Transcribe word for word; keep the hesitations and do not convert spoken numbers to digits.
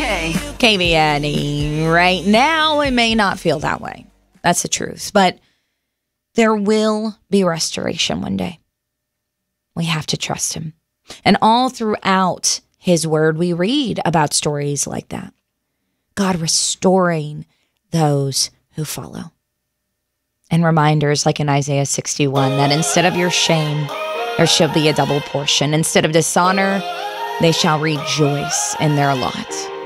K. K V N E. Right now, it may not feel that way. That's the truth. But there will be restoration one day. We have to trust him. And all throughout his word, we read about stories like that. God restoring those who follow. And reminders like in Isaiah sixty-one that instead of your shame, there shall be a double portion. Instead of dishonor, they shall rejoice in their lot.